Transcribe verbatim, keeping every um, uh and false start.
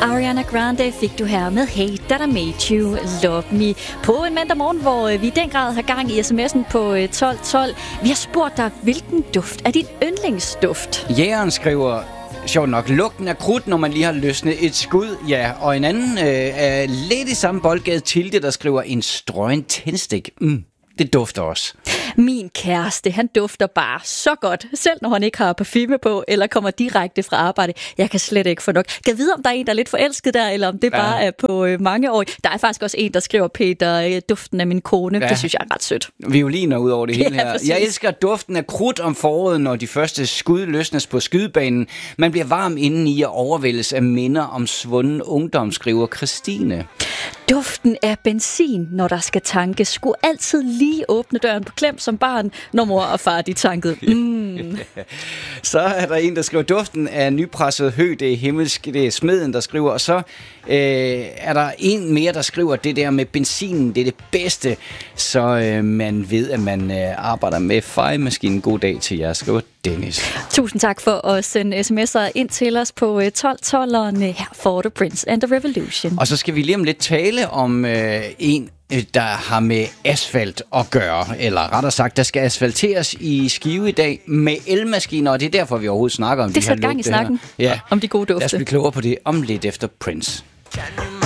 Ariana Grande fik du her med Hey That I Made You Love Me på en mandag morgen, hvor vi i den grad har gang i sms'en på tolv tolv. Vi har spurgt dig, hvilken duft er din yndlingsduft? Jægeren skriver, sjovt nok, lugten af krudt, når man lige har løsnet et skud. Ja, og en anden øh, er lidt i samme boldgade, Tilde, der skriver en strøgen tændstik. Mm. Det dufter også. Min kæreste, han dufter bare så godt, selv når han ikke har parfume på, eller kommer direkte fra arbejde. Jeg kan slet ikke få nok. Kan jeg vide, om der er en, der er lidt forelsket der, eller om det ja. bare er på øh, mange år. Der er faktisk også en, der skriver, Peter, duften af min kone. Ja. Det synes jeg er ret sødt. Violiner ud over det hele ja, her. Præcis. Jeg elsker duften af krudt om foråret, når de første skud løsnes på skydebanen. Man bliver varm indeni og overvældes af minder om svunden ungdom, skriver Christine. Duften af benzin, når der skal tankes, skulle altid lige åbne døren på klem som barn, når mor og far de tankede. Mm. Så er der en, der skriver, duften af nypresset hø, det er himmelsk, det er smeden, der skriver. Og så øh, er der en mere, der skriver, det der med benzinen, det er det bedste, så øh, man ved, at man øh, arbejder med fejemaskinen. God dag til jer, skriver Dennis. Tusind tak for at sende sms'er ind til os på tolv tolv. Her får du Prince and the Revolution. Og så skal vi lige om lidt tale om øh, en, der har med asfalt at gøre, eller rettere sagt, der skal asfalteres i Skive i dag med elmaskiner, og det er derfor, vi overhovedet snakker om det de her lugte. Det er sat gang i snakken ja. om de gode dufte. Lad os blive klogere på det om lidt efter Prince.